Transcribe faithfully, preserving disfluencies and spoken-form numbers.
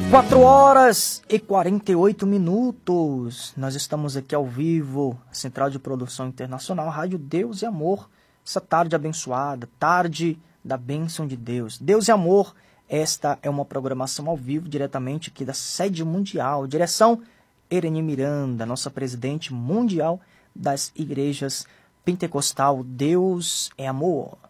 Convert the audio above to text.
quatro horas e quarenta e oito minutos. Nós estamos aqui ao vivo, Central de Produção Internacional, Rádio Deus e Amor. Essa tarde abençoada, tarde da bênção de Deus. Deus e Amor, esta é uma programação ao vivo, diretamente aqui da sede mundial. Direção, Ereni Miranda, nossa presidente mundial das igrejas pentecostal. Deus é Amor.